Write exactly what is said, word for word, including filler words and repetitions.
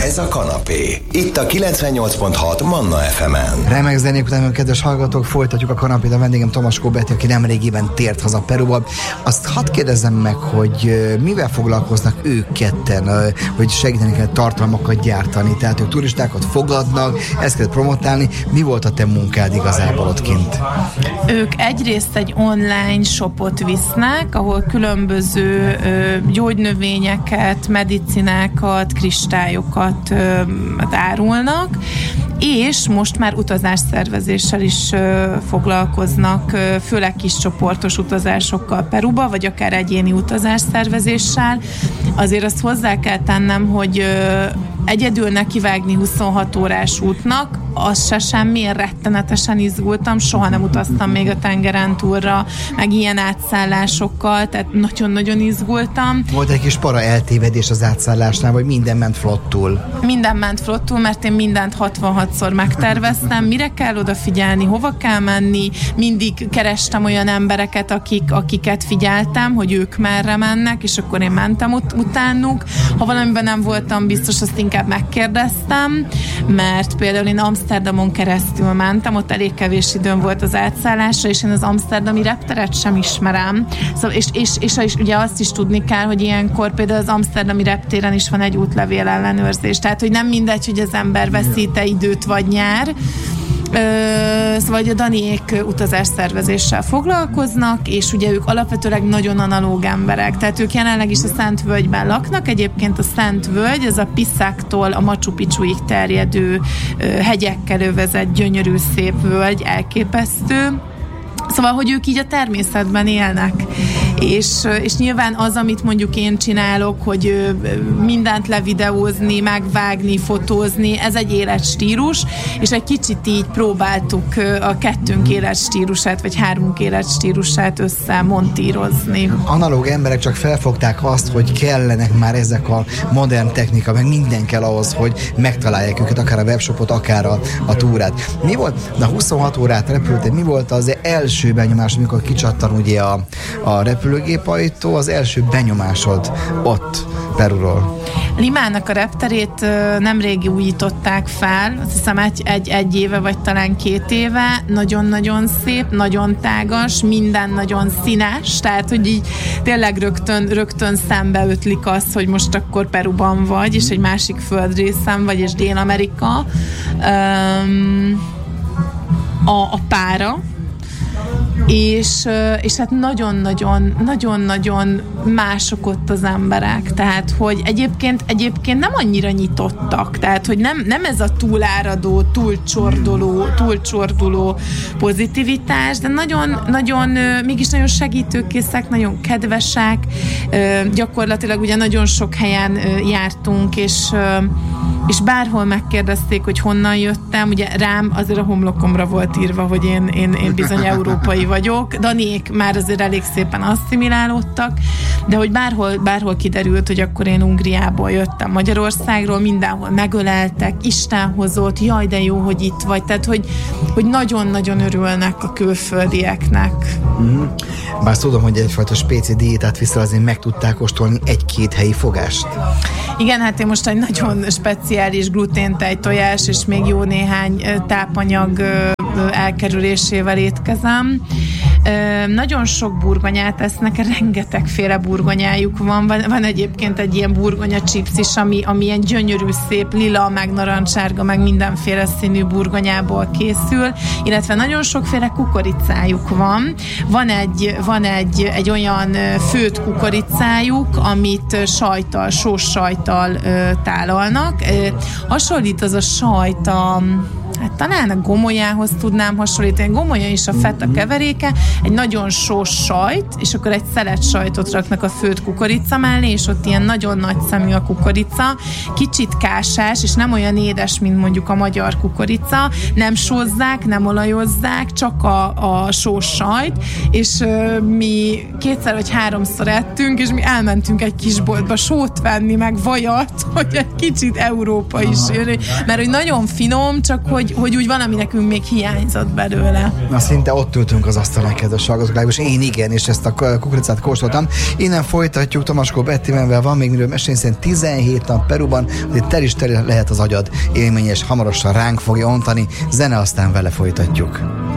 Ez a kanapé. Itt a kilencvennyolc pont hat Manna ef emen. Remek zenék után, kedves hallgatók, folytatjuk a kanapét. A vendégem Tomaskó Beti, aki nemrégiben tért haza Peruból. Azt hadd kérdezzem meg, hogy mivel foglalkoznak ők ketten, hogy segíteni kell tartalmakat gyártani. Tehát ők turistákat fogadnak, ezt kell promotálni. Mi volt a te munkád igazából ott kint? Ők egyrészt egy online shopot visznek, ahol különböző ö, gyógynövényeket, medicinákat, kristályokat ö, árulnak, és most már utazásszervezéssel is ö, foglalkoznak, ö, főleg kis csoportos utazásokkal Peruba, vagy akár egyéni utazásszervezéssel. Azért azt hozzá kell tennem, hogy ö, egyedül nekivágni huszonhat órás útnak, az se semmi, én rettenetesen izgultam, soha nem utaztam még a tengeren túlra, meg ilyen átszállásokkal, tehát nagyon-nagyon izgultam. Volt egy kis para eltévedés az átszállásnál, vagy minden ment flottul? Minden ment flottul, mert én mindent hatvanhatszor megterveztem, mire kell odafigyelni, hova kell menni, mindig kerestem olyan embereket, akik, akiket figyeltem, hogy ők merre mennek, és akkor én mentem ut- utánuk. Ha valamiben nem voltam biztos, azt inkább megkérdeztem, mert például én Amsterdamon keresztül mentem, ott elég kevés időm volt az átszállásra, és én az amszterdami repteret sem ismerem. Szóval, és, és, és, és ugye azt is tudni kell, hogy ilyenkor például az amszterdami reptéren is van egy útlevél ellenőrzés. Tehát, hogy nem mindegy, hogy az ember veszít-e időt vagy nyár. Ö, szóval a Daniék utazásszervezéssel foglalkoznak, és ugye ők alapvetőleg nagyon analóg emberek, tehát ők jelenleg is a Szentvölgyben laknak. Egyébként a Szentvölgy, ez a Piszáktól a Machu Picchuig terjedő ö, hegyekkel övezett gyönyörű szép völgy, elképesztő. Szóval, hogy ők így a természetben élnek. És, és nyilván az, amit mondjuk én csinálok, hogy mindent levideózni, megvágni, fotózni, ez egy életstílus, és egy kicsit így próbáltuk a kettőnk életstílusát, vagy hármunk életstílusát összemontírozni. Analóg emberek csak felfogták azt, hogy kellenek már ezek a modern technika, meg minden kell ahhoz, hogy megtalálják őket, akár a webshopot, akár a, a túrát. Mi volt? Na, huszonhat órát repültél, mi volt az első benyomás, amikor kicsattan ugye a, a repülőgépajtó, az első benyomásod ott Peruról? Limának a repterét nemrég újították fel, azt hiszem egy, egy, egy éve, vagy talán két éve, nagyon-nagyon szép, nagyon tágas, minden nagyon színes, tehát, hogy így tényleg rögtön, rögtön szembe ötlik az, hogy most akkor Peruban vagy, és egy másik földrészen vagy, és Dél-Amerika. Um, a, a pára, És, és hát nagyon-nagyon nagyon-nagyon mások ott az emberek, tehát hogy egyébként, egyébként nem annyira nyitottak, tehát hogy nem, nem ez a túláradó, túlcsorduló, túlcsorduló pozitivitás, de nagyon, nagyon, mégis nagyon segítőkészek, nagyon kedvesek, gyakorlatilag ugye nagyon sok helyen jártunk, és és bárhol megkérdezték, hogy honnan jöttem, ugye rám azért a homlokomra volt írva, hogy én, én, én bizony európai vagyok. Daniék már azért elég szépen asszimilálódtak, de hogy bárhol, bárhol kiderült, hogy akkor én Ungriából jöttem, Magyarországról, mindenhol megöleltek, Isten hozott, jaj, de jó, hogy itt vagy. Tehát, hogy, hogy nagyon-nagyon örülnek a külföldieknek. Mm-hmm. Bár tudom, hogy egyfajta spéci diétát viszel, azért meg tudták kóstolni egy-két helyi fogást. Igen, hát én most egy nagyon speciális gluténtej tojás és még jó néhány tápanyag elkerülésével étkezem. Nagyon sok burgonyát esznek, rengetegféle burgonyájuk van. Van, van egyébként egy ilyen burgonya chips is, ami, ami ilyen gyönyörű, szép lila, meg narancsárga, meg mindenféle színű burgonyából készül, illetve nagyon sokféle kukoricájuk van. Van egy, van egy, egy olyan főtt kukoricájuk, amit sajttal, sós sajttal ö, tálalnak. Ö, hasonlít az a sajt a hát talán a gomolyához tudnám hasonlítani. Gomolya is a feta keveréke, egy nagyon sós sajt, és akkor egy szelet sajtot raknak a főtt kukorica mellé, és ott ilyen nagyon nagy szemű a kukorica, kicsit kásás, és nem olyan édes, mint mondjuk a magyar kukorica, nem sózzák, nem olajozzák, csak a, a sós sajt, és uh, mi kétszer vagy háromszor ettünk, és mi elmentünk egy kis boltba sót venni, meg vajat, hogy egy kicsit Európa is jön, mert hogy nagyon finom, csak hogy hogy, hogy úgy valami nekünk még hiányzott belőle. Na szinte ott ültünk az asztalán, kedves hallgatók, és én igen, és ezt a kukoricát kóstoltam. Innen folytatjuk Tomaskó Bettivel, van még miről mesélni, hiszen tizenhét nap Peruban, hogy tel is tel lehet az agyad élményes, hamarosan ránk fogja ontani, zene, aztán vele folytatjuk.